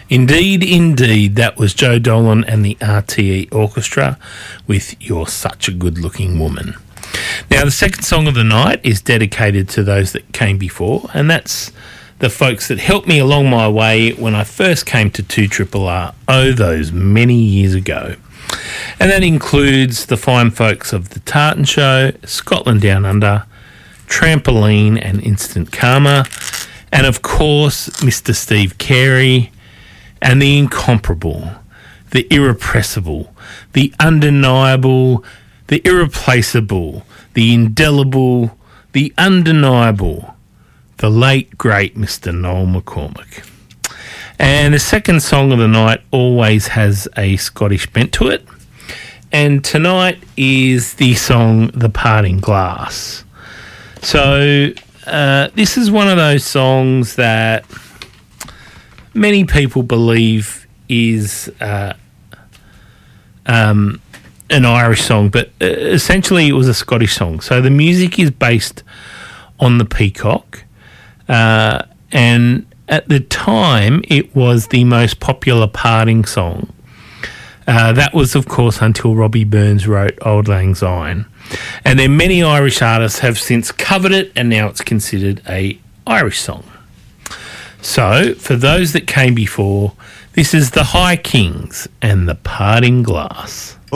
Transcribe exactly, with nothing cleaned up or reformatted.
Indeed, indeed, that was Joe Dolan and the R T E Orchestra with You're Such a Good-Looking Woman. Now, the second song of the night is dedicated to those that came before, and that's the folks that helped me along my way when I first came to two R R R, oh, those many years ago. And that includes the fine folks of The Tartan Show, Scotland Down Under, Trampoline and Instant Karma, and of course Mister Steve Carey, and the incomparable, the irrepressible, the undeniable, the irreplaceable, the indelible, the undeniable, the late great Mister Noel McCormick. And the second song of the night always has a Scottish bent to it, and tonight is the song The Parting Glass. So uh, this is one of those songs that many people believe is uh, um, an Irish song, but essentially it was a Scottish song. So the music is based on the peacock, uh, and at the time it was the most popular parting song. Uh, that was, of course, until Robbie Burns wrote Auld Lang Syne. And then many Irish artists have since covered it, and now it's considered a Irish song. So, for those that came before, this is the High Kings and the Parting Glass.